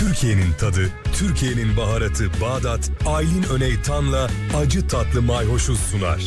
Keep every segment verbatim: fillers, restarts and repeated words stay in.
Türkiye'nin tadı, Türkiye'nin baharatı Bağdat, Aylin Öneytan'la acı tatlı mayhoşu sunar.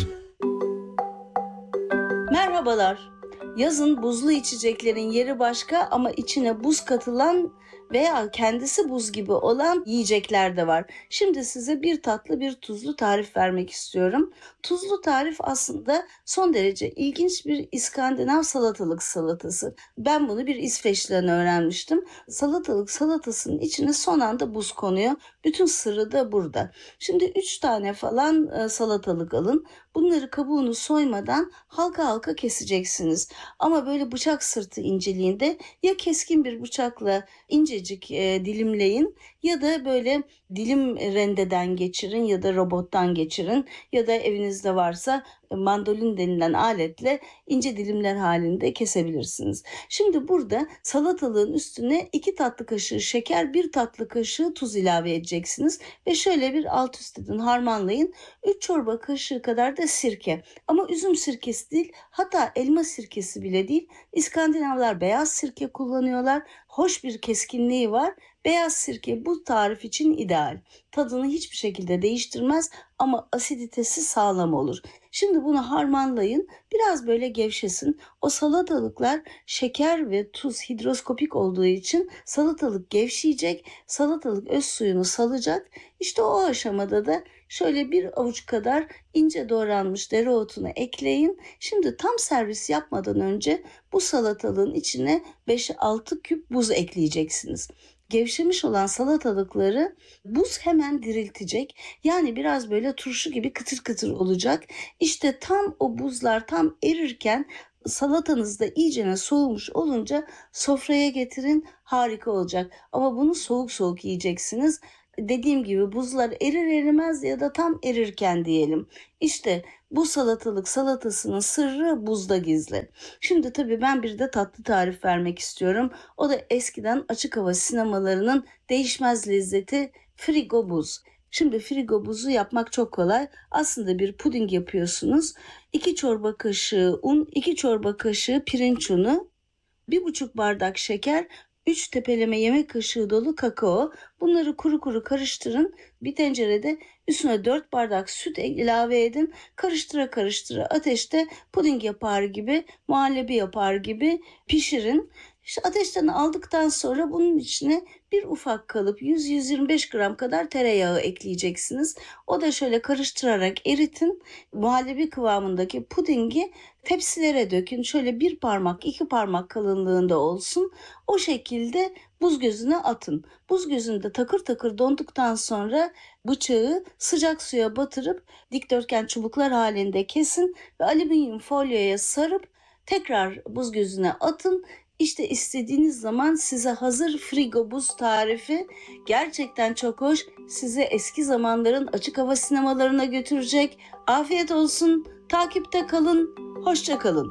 Merhabalar. Yazın buzlu içeceklerin yeri başka ama içine buz katılan veya kendisi buz gibi olan yiyecekler de var. Şimdi size bir tatlı bir tuzlu tarif vermek istiyorum. Tuzlu tarif aslında son derece ilginç bir İskandinav salatalık salatası. Ben bunu bir İsveç'ten öğrenmiştim. Salatalık salatasının içine son anda buz konuyor. Bütün sırrı da burada. Şimdi üç tane falan salatalık alın. Bunları kabuğunu soymadan halka halka keseceksiniz. Ama böyle bıçak sırtı inceliğinde ya keskin bir bıçakla incecik e, dilimleyin ya da böyle dilim rendeden geçirin ya da robottan geçirin ya da evinizde varsa mandolin denilen aletle ince dilimler halinde kesebilirsiniz. Şimdi burada salatalığın üstüne iki tatlı kaşığı şeker, bir tatlı kaşığı tuz ilave edeceksiniz ve şöyle bir alt üst edin, harmanlayın. üç çorba kaşığı kadar da sirke. Ama üzüm sirkesi değil, hatta elma sirkesi bile değil. İskandinavlar beyaz sirke kullanıyorlar. Hoş bir keskinliği var. Beyaz sirke bu tarif için ideal. Tadını hiçbir şekilde değiştirmez ama asiditesi sağlam olur. Şimdi bunu harmanlayın. Biraz böyle gevşesin. O salatalıklar şeker ve tuz hidroskopik olduğu için salatalık gevşeyecek. Salatalık öz suyunu salacak. İşte o aşamada da şöyle bir avuç kadar ince doğranmış dereotunu ekleyin. Şimdi tam servis yapmadan önce bu salatalığın içine beş altı küp buz ekleyeceksiniz. Gevşemiş olan salatalıkları buz hemen diriltecek. Yani biraz böyle turşu gibi kıtır kıtır olacak. İşte tam o buzlar tam erirken salatanız da iyicene soğumuş olunca sofraya getirin, harika olacak. Ama bunu soğuk soğuk yiyeceksiniz. Dediğim gibi buzlar erir erimez ya da tam erirken diyelim. İşte bu salatalık salatasının sırrı buzda gizli. Şimdi tabii ben bir de tatlı tarif vermek istiyorum. O da eskiden açık hava sinemalarının değişmez lezzeti frigo buz. Şimdi frigo buzu yapmak çok kolay. Aslında bir puding yapıyorsunuz. iki çorba kaşığı un, iki çorba kaşığı pirinç unu, bir buçuk bardak şeker, üç tepeleme yemek kaşığı dolu kakao. Bunları kuru kuru karıştırın. Bir tencerede üstüne dört bardak süt ilave edin. Karıştıra karıştıra ateşte puding yapar gibi, muhallebi yapar gibi pişirin. İşte ateşten aldıktan sonra bunun içine bir ufak kalıp yüz yüz yirmi beş gram kadar tereyağı ekleyeceksiniz. O da şöyle karıştırarak eritin. Muhallebi kıvamındaki pudingi tepsilere dökün. Şöyle bir parmak, iki parmak kalınlığında olsun. O şekilde buz gözüne atın. Buz gözünde takır takır donduktan sonra bıçağı sıcak suya batırıp dikdörtgen çubuklar halinde kesin ve alüminyum folyoya sarıp tekrar buz gözüne atın. İşte istediğiniz zaman size hazır frigo buz tarifi gerçekten çok hoş. Size eski zamanların açık hava sinemalarına götürecek. Afiyet olsun. Takipte kalın. Hoşça kalın.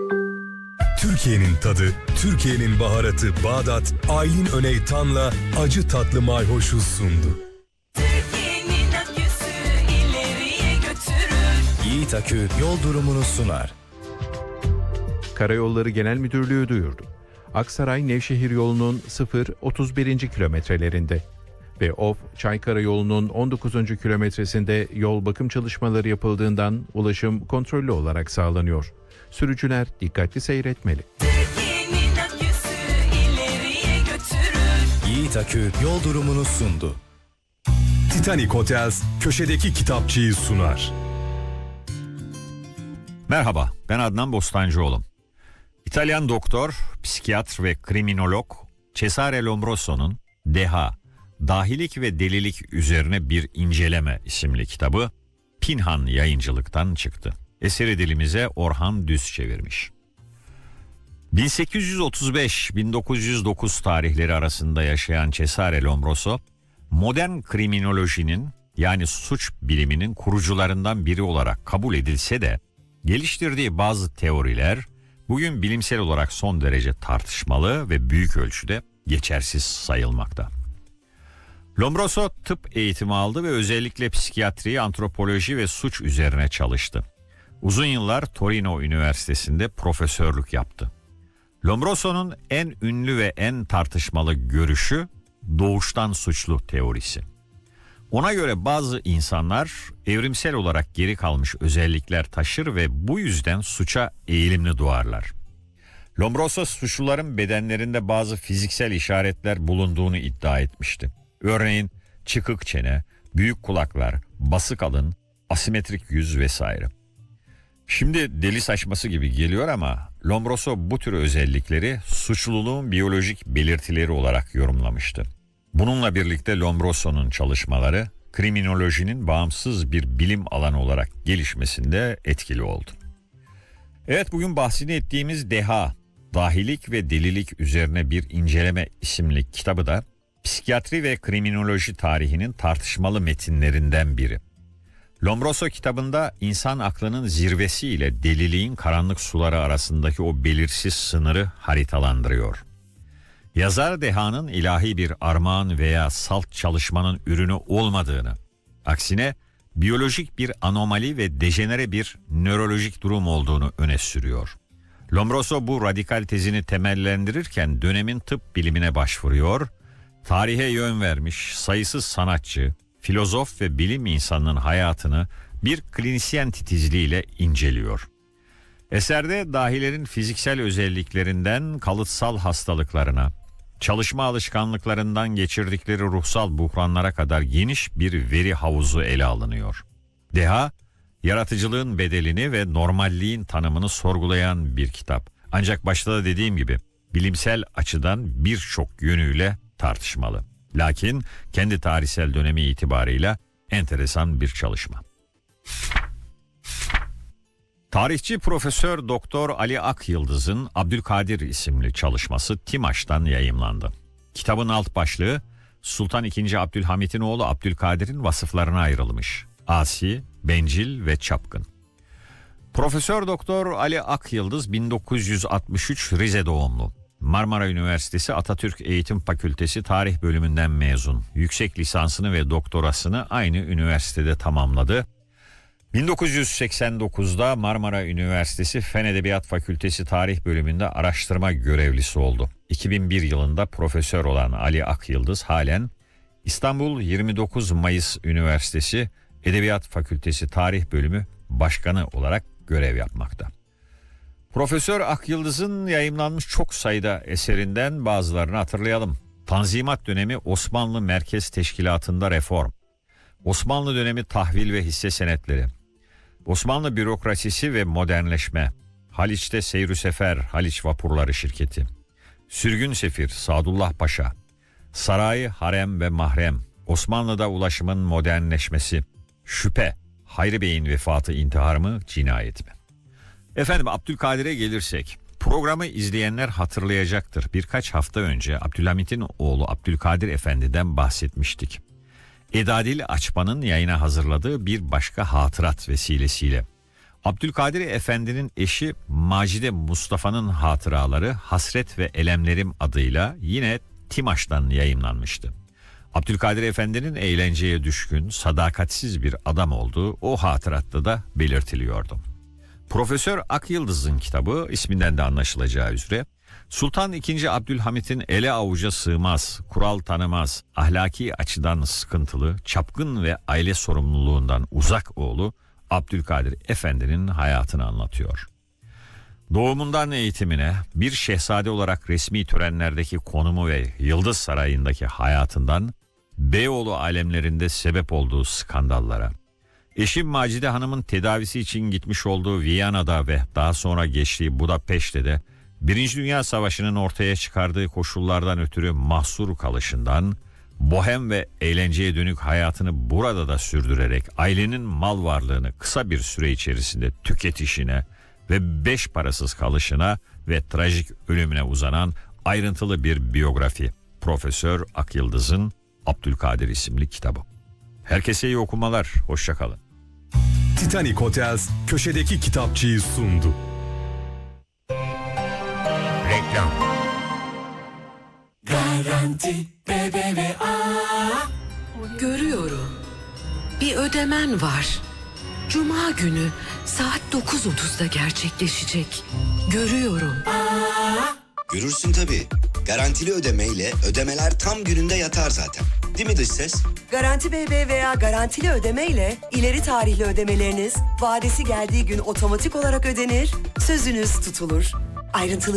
Türkiye'nin tadı, Türkiye'nin baharatı Bağdat, Aylin Öneytan'la acı tatlı mayhoşu sundu. Türkiye'nin aküsü ileriye götürür. Yiğit Akü yol durumunu sunar. Karayolları Genel Müdürlüğü duyurdu. Aksaray-Nevşehir yolunun sıfır otuz birinci kilometrelerinde ve Of-Çaykara yolunun on dokuzuncu kilometresinde yol bakım çalışmaları yapıldığından ulaşım kontrollü olarak sağlanıyor. Sürücüler dikkatli seyretmeli. Türkiye'nin aküsü ileriye götürür. Yiğit Akü yol durumunu sundu. Titanic Hotels köşedeki kitapçıyı sunar. Merhaba, ben Adnan Bostancıoğlu. İtalyan doktor, psikiyatr ve kriminolog Cesare Lombroso'nun Deha, Dahilik ve Delilik üzerine bir inceleme isimli kitabı Pinhan Yayıncılık'tan çıktı. Eseri dilimize Orhan Düz çevirmiş. bin sekiz yüz otuz beş - bin dokuz yüz dokuz tarihleri arasında yaşayan Cesare Lombroso, modern kriminolojinin yani suç biliminin kurucularından biri olarak kabul edilse de geliştirdiği bazı teoriler bugün bilimsel olarak son derece tartışmalı ve büyük ölçüde geçersiz sayılmakta. Lombroso tıp eğitimi aldı ve özellikle psikiyatri, antropoloji ve suç üzerine çalıştı. Uzun yıllar Torino Üniversitesi'nde profesörlük yaptı. Lombroso'nun en ünlü ve en tartışmalı görüşü doğuştan suçlu teorisi. Ona göre bazı insanlar evrimsel olarak geri kalmış özellikler taşır ve bu yüzden suça eğilimli doğarlar. Lombroso suçluların bedenlerinde bazı fiziksel işaretler bulunduğunu iddia etmişti. Örneğin çıkık çene, büyük kulaklar, basık alın, asimetrik yüz vesaire. Şimdi deli saçması gibi geliyor ama Lombroso bu tür özellikleri suçluluğun biyolojik belirtileri olarak yorumlamıştı. Bununla birlikte Lombroso'nun çalışmaları kriminolojinin bağımsız bir bilim alanı olarak gelişmesinde etkili oldu. Evet, bugün bahsini ettiğimiz Deha, Dahilik ve Delilik Üzerine Bir İnceleme isimli kitabı da psikiyatri ve kriminoloji tarihinin tartışmalı metinlerinden biri. Lombroso kitabında insan aklının zirvesi ile deliliğin karanlık suları arasındaki o belirsiz sınırı haritalandırıyor. Yazar Deha'nın ilahi bir armağan veya salt çalışmanın ürünü olmadığını, aksine biyolojik bir anomali ve dejenere bir nörolojik durum olduğunu öne sürüyor. Lombroso bu radikal tezini temellendirirken dönemin tıp bilimine başvuruyor, tarihe yön vermiş sayısız sanatçı, filozof ve bilim insanının hayatını bir klinisyen titizliğiyle inceliyor. Eserde dahilerin fiziksel özelliklerinden kalıtsal hastalıklarına, çalışma alışkanlıklarından geçirdikleri ruhsal buhranlara kadar geniş bir veri havuzu ele alınıyor. Deha, yaratıcılığın bedelini ve normalliğin tanımını sorgulayan bir kitap. Ancak başta da dediğim gibi bilimsel açıdan birçok yönüyle tartışmalı. Lakin kendi tarihsel dönemi itibarıyla enteresan bir çalışma. Tarihçi Profesör Doktor Ali Akyıldız'ın Abdülkadir isimli çalışması TİMAŞ'tan yayımlandı. Kitabın alt başlığı Sultan ikinci. Abdülhamit'in oğlu Abdülkadir'in vasıflarına ayrılmış. Asi, bencil ve çapkın. Profesör Doktor Ali Akyıldız bin dokuz yüz altmış üç Rize doğumlu. Marmara Üniversitesi Atatürk Eğitim Fakültesi Tarih Bölümünden mezun. Yüksek lisansını ve doktorasını aynı üniversitede tamamladı. bin dokuz yüz seksen dokuzda Marmara Üniversitesi Fen Edebiyat Fakültesi Tarih Bölümünde araştırma görevlisi oldu. iki bin bir yılında profesör olan Ali Akyıldız halen İstanbul yirmi dokuz Mayıs Üniversitesi Edebiyat Fakültesi Tarih Bölümü Başkanı olarak görev yapmakta. Profesör Akyıldız'ın yayımlanmış çok sayıda eserinden bazılarını hatırlayalım. Tanzimat dönemi Osmanlı Merkez Teşkilatı'nda reform, Osmanlı dönemi tahvil ve hisse senetleri, Osmanlı bürokrasisi ve modernleşme, Haliç'te Seyr-ü Sefer Haliç Vapurları Şirketi, Sürgün Sefir Sadullah Paşa, Saray, Harem ve Mahrem, Osmanlı'da ulaşımın modernleşmesi, Şüphe, Hayri Bey'in vefatı intihar mı, cinayet mi? Efendim, Abdülkadir'e gelirsek, programı izleyenler hatırlayacaktır. Birkaç hafta önce Abdülhamit'in oğlu Abdülkadir Efendi'den bahsetmiştik. Edadil Açman'ın yayına hazırladığı bir başka hatırat vesilesiyle. Abdülkadir Efendi'nin eşi Macide Mustafa'nın hatıraları Hasret ve Elemlerim adıyla yine TİMAŞ'tan yayımlanmıştı. Abdülkadir Efendi'nin eğlenceye düşkün, sadakatsiz bir adam olduğu o hatıratta da belirtiliyordu. Profesör Akyıldız'ın kitabı isminden de anlaşılacağı üzere Sultan ikinci. Abdülhamit'in ele avuca sığmaz, kural tanımaz, ahlaki açıdan sıkıntılı, çapkın ve aile sorumluluğundan uzak oğlu Abdülkadir Efendi'nin hayatını anlatıyor. Doğumundan eğitimine, bir şehzade olarak resmi törenlerdeki konumu ve Yıldız Sarayı'ndaki hayatından, Beyoğlu alemlerinde sebep olduğu skandallara, eşim Macide Hanım'ın tedavisi için gitmiş olduğu Viyana'da ve daha sonra geçtiği Budapeşte'de de Birinci Dünya Savaşı'nın ortaya çıkardığı koşullardan ötürü mahsur kalışından, bohem ve eğlenceye dönük hayatını burada da sürdürerek ailenin mal varlığını kısa bir süre içerisinde tüketişine ve beş parasız kalışına ve trajik ölümüne uzanan ayrıntılı bir biyografi. Profesör Akyıldız'ın Abdülkadir isimli kitabı. Herkese iyi okumalar, hoşça kalın. Titanic Hotels köşedeki kitapçıyı sundu. Reklam. Garanti B B V A. Görüyorum. Bir ödemen var. Cuma günü saat dokuz otuzda gerçekleşecek. Görüyorum. Görürsün tabii. Garantili ödemeyle ödemeler tam gününde yatar zaten. Değil mi dış ses? Garanti B B veya garantili ödemeyle ileri tarihli ödemeleriniz vadesi geldiği gün otomatik olarak ödenir, sözünüz tutulur. Ayrıntılı